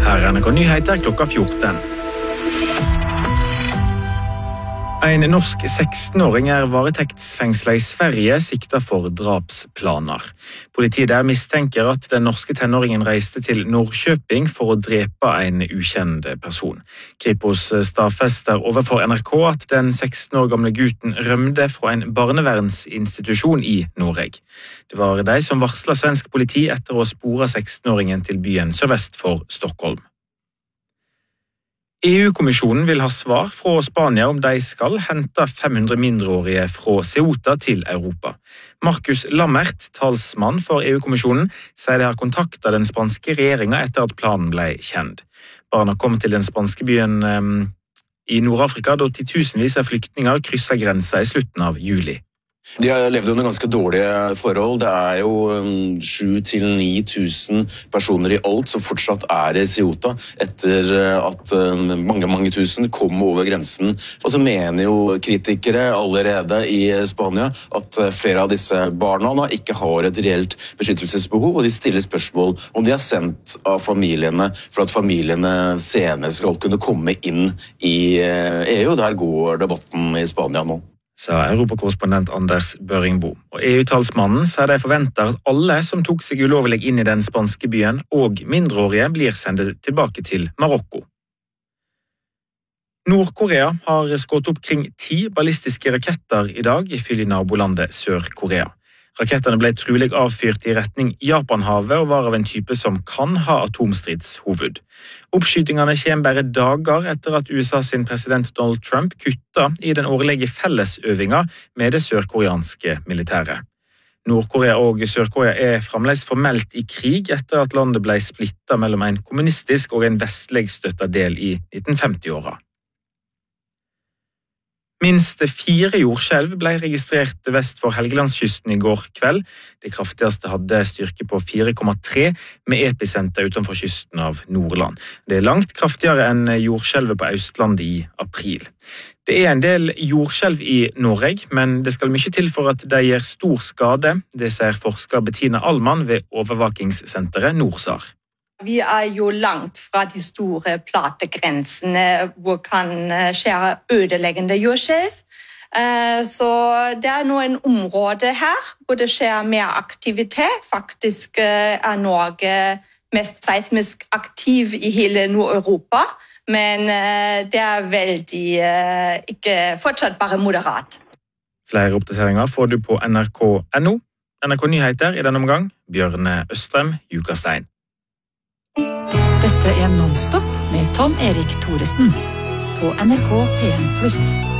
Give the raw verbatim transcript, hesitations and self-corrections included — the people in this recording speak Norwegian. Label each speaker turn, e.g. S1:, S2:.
S1: Her er N R K Nyheter klokka fjorten. En norsk seksten-åring er varetektsfengslet i Sverige sikta for drapsplaner. Politiet der mistenker at den norske tenåringen reiste til Norrköping for å drepe en ukjent person. Kripos stadfester overfor N R K at den seksten år gamle gutten rømte fra en barnevernsinstitusjon i Norge. Det var de som varslet svensk politi etter å spore seksten-åringen til byen sørvest for Stockholm. E U-kommisjonen vil ha svar fra Spania om de skal hente fem hundre mindreårige fra Ceuta til Europa. Markus Lammert, talsmann for E U-kommisjonen, sier de har kontaktet den spanske regjeringen etter at planen ble kjent. Barna kom til den spanske byen um, i Nord-Afrika da titusenvis av flyktninger krysset grensa i slutten av juli.
S2: De har levd under ganske dårlige forhold. Det er jo sju til ni tusen personer i alt som fortsatt er i Ceuta etter at mange, mange tusen kom over grensen. Og så mener jo kritikere allerede i Spania at flere av disse barna ikke har et reelt beskyttelsesbehov, og de stiller spørsmål om de er sendt av familiene for at familiene senere skal kunne komme inn i E U. Der går debatten i Spania nå,
S1: sa europakorrespondent Anders Børingbo. Og E U-talsmannen sa de forventer at alle som tok seg ulovlig inn i den spanske byen og mindreårige blir sendt tilbake til Marokko. Nord-Korea har skutt opp kring ti ballistiske raketter i dag, ifølge nabolandet Sør-Korea. Rakettene ble trolig avfyrt i retning Japanhavet og var av en type som kan ha atomstridshoved. Oppskytingene kommer bare dager etter at U S A sin president Donald Trump kutta i den årlige fellesøvinga med det sørkoreanske militæret. Nord-Korea og Sør-Korea er fremdeles formelt i krig etter at landet ble splittet mellom en kommunistisk og en vestlig støttet del i nitten femti-åra. Minst fire jordskjelv ble registrert vest for Helgelandskysten i går kveld. Det kraftigste hadde styrke på fire komma tre med episenter utenfor kysten av Nordland. Det er langt kraftigere enn jordskjelvet på Østlandet i april. Det er en del jordskjelv i Norge, men det skal mye til for at de gjør stor skade. Det sier forsker Bettina Allmann ved overvåkingssenteret NORSAR.
S3: Vi er jo langt fra de store plategrensene hvor kan skjære ødeleggende jordskjelv. Så det er nå en område her hvor det skjer mer aktivitet. Faktisk er Norge mest seismisk aktiv i hele Nord-Europa, men det er veldig ikke fortsatt bare moderat.
S1: Flere oppdateringer får du på N R K punktum N O. N R K Nyheter i denne omgang, Bjørne Østrem, Jukastein.
S4: Dette er Non-Stop med Tom Erik Thoresen på N R K P en pluss.